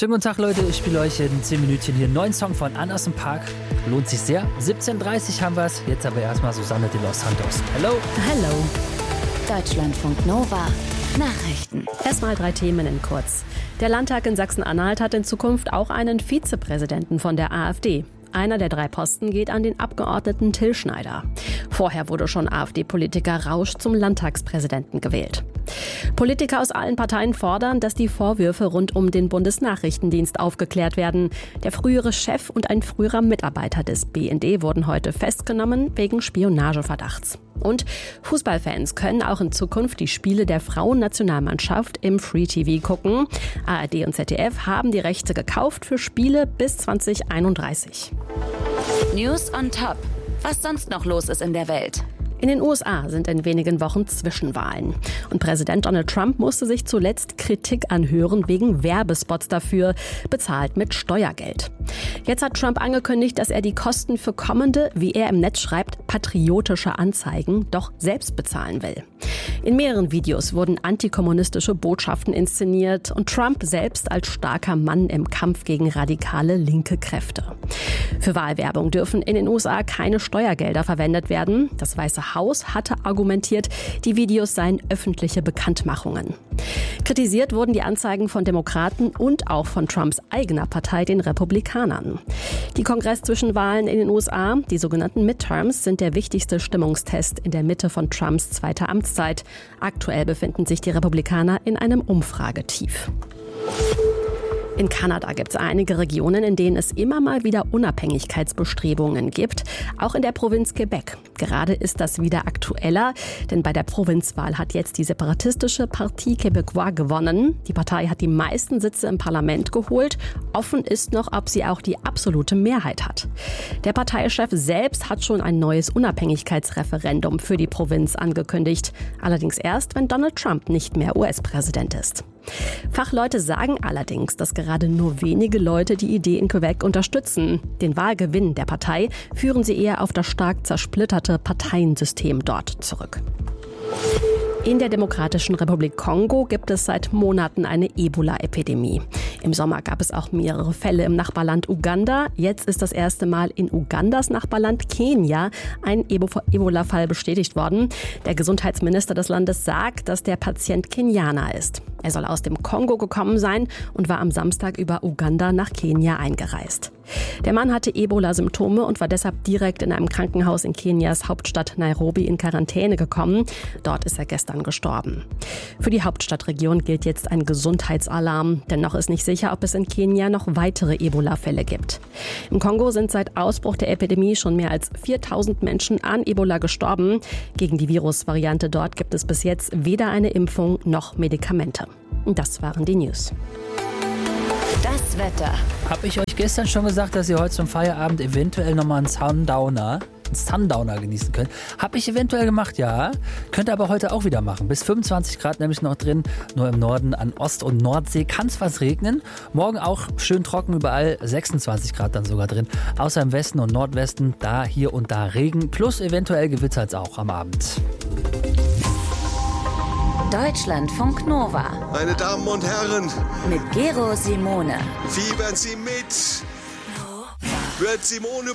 Schönen guten Tag, Leute. Ich spiele euch in 10 Minütchen hier einen neuen Song von Anderson .Paak. Lohnt sich sehr. 17:30 haben wir es. Jetzt aber erstmal Susanne de los Santos. Hello. Hallo. Deutschlandfunk Nova. Nachrichten. Erstmal 3 Themen in kurz. Der Landtag in Sachsen-Anhalt hat in Zukunft auch einen Vizepräsidenten von der AfD. Einer der 3 Posten geht an den Abgeordneten Till Schneider. Vorher wurde schon AfD-Politiker Rausch zum Landtagspräsidenten gewählt. Politiker aus allen Parteien fordern, dass die Vorwürfe rund um den Bundesnachrichtendienst aufgeklärt werden. Der frühere Chef und ein früherer Mitarbeiter des BND wurden heute festgenommen wegen Spionageverdachts. Und Fußballfans können auch in Zukunft die Spiele der Frauennationalmannschaft im Free TV gucken. ARD und ZDF haben die Rechte gekauft für Spiele bis 2031. News on Top. Was sonst noch los ist in der Welt. In den USA sind in wenigen Wochen Zwischenwahlen. Und Präsident Donald Trump musste sich zuletzt Kritik anhören wegen Werbespots dafür, bezahlt mit Steuergeld. Jetzt hat Trump angekündigt, dass er die Kosten für kommende, wie er im Netz schreibt, patriotische Anzeigen doch selbst bezahlen will. In mehreren Videos wurden antikommunistische Botschaften inszeniert und Trump selbst als starker Mann im Kampf gegen radikale linke Kräfte. Für Wahlwerbung dürfen in den USA keine Steuergelder verwendet werden. Das Weiße Haus hatte argumentiert, die Videos seien öffentliche Bekanntmachungen. Kritisiert wurden die Anzeigen von Demokraten und auch von Trumps eigener Partei, den Republikanern. Die Kongress-Zwischenwahlen in den USA, die sogenannten Midterms, sind der wichtigste Stimmungstest in der Mitte von Trumps zweiter Amtszeit. Aktuell befinden sich die Republikaner in einem Umfragetief. In Kanada gibt es einige Regionen, in denen es immer mal wieder Unabhängigkeitsbestrebungen gibt, auch in der Provinz Quebec. Gerade ist das wieder aktueller, denn bei der Provinzwahl hat jetzt die separatistische Parti Québécois gewonnen. Die Partei hat die meisten Sitze im Parlament geholt. Offen ist noch, ob sie auch die absolute Mehrheit hat. Der Parteichef selbst hat schon ein neues Unabhängigkeitsreferendum für die Provinz angekündigt. Allerdings erst, wenn Donald Trump nicht mehr US-Präsident ist. Fachleute sagen allerdings, dass gerade nur wenige Leute die Idee in Quebec unterstützen. Den Wahlgewinn der Partei führen sie eher auf das stark zersplitterte Parteiensystem dort zurück. In der Demokratischen Republik Kongo gibt es seit Monaten eine Ebola-Epidemie. Im Sommer gab es auch mehrere Fälle im Nachbarland Uganda. Jetzt ist das erste Mal in Ugandas Nachbarland Kenia ein Ebola-Fall bestätigt worden. Der Gesundheitsminister des Landes sagt, dass der Patient Kenianer ist. Er soll aus dem Kongo gekommen sein und war am Samstag über Uganda nach Kenia eingereist. Der Mann hatte Ebola-Symptome und war deshalb direkt in einem Krankenhaus in Kenias Hauptstadt Nairobi in Quarantäne gekommen. Dort ist er gestern gestorben. Für die Hauptstadtregion gilt jetzt ein Gesundheitsalarm, denn noch ist nicht sicher, ob es in Kenia noch weitere Ebola-Fälle gibt. Im Kongo sind seit Ausbruch der Epidemie schon mehr als 4000 Menschen an Ebola gestorben. Gegen die Virusvariante dort gibt es bis jetzt weder eine Impfung noch Medikamente. Und das waren die News. Das Wetter. Habe ich euch gestern schon gesagt, dass ihr heute zum Feierabend eventuell nochmal einen Sundowner genießen könnt? Habe ich eventuell gemacht, ja. Könnt ihr aber heute auch wieder machen. Bis 25 Grad nämlich noch drin. Nur im Norden an Ost- und Nordsee kann es was regnen. Morgen auch schön trocken überall. 26 Grad dann sogar drin. Außer im Westen und Nordwesten, da hier und da Regen. Plus eventuell gewittert es auch am Abend. Deutschlandfunk Nova. Meine Damen und Herren, Mit Gero Simone. fiebern Sie mit. Wird Simone